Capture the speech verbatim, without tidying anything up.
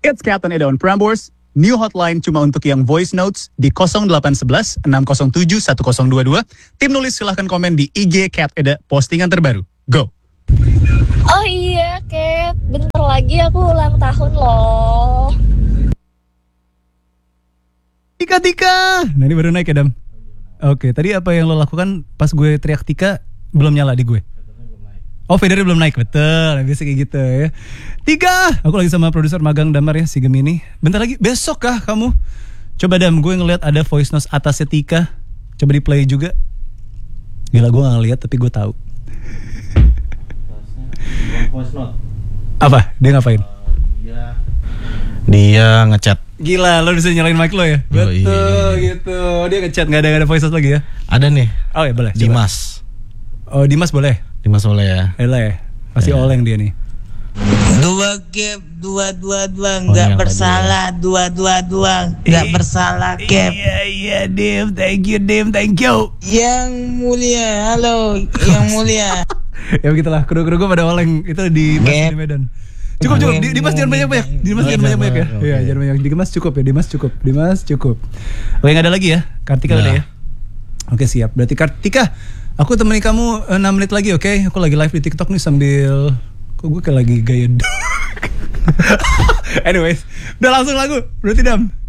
It's Captain Eda on Prambors. New hotline cuma untuk yang voice notes di nol delapan satu satu enam nol tujuh satu nol dua dua. Tim nulis silahkan komen di I G Cat Eda postingan terbaru. Go! Oh iya, Cat. Bentar lagi aku ulang tahun loh. Tika, Tika! Nah ini baru naik ya, Dam? Oke, tadi apa yang lo lakukan pas gue teriak Tika belum nyala di gue? Oh, fadernya belum naik, betul. Biasa kayak gitu ya. Tika! Aku lagi sama produser magang Damar ya, si Gemini. Bentar lagi, besok kah kamu? Coba Dam, gue ngeliat ada voice note atasnya Tika. Coba di play juga. Gila, gue gak ngeliat tapi gue tahu. Voice note. Apa? Dia ngapain? Uh, dia dia ngechat. Gila, lo bisa nyalain mic lo ya? Yo, Betul iya. gitu. Dia ngechat, gak ada, gak ada voice note lagi ya? Ada nih. Oh ya boleh. Dimas. Coba. Oh Dimas boleh? Dimas boleh ya. Elah ya, masih Ya. oleng dia nih. Dua Cap, dua dua dua, Oh, nggak yang bersalah, dua dua dua, nggak bersalah Cap. Iya iya Dim, thank you Dim, thank you. Yang mulia, halo, yang mulia. Ya begitulah, kru-kru gue pada oleng itu di Gap. di Medan. Cukup cukup, di, Dimas jangan banyak-banyak. Dimas Oh, jangan banyak-banyak ya. jangan, Iya, oke. jangan banyak. Dimas cukup ya, Dimas cukup. Dimas cukup. Oke, enggak ada lagi ya? Kartika Udah. udah ya. Oke, siap. Berarti Kartika, aku temani kamu enam menit lagi, oke? Aku lagi live di TikTok nih sambil kok gue kayak lagi gaya. Anyways, udah langsung lagu. Berarti Dam.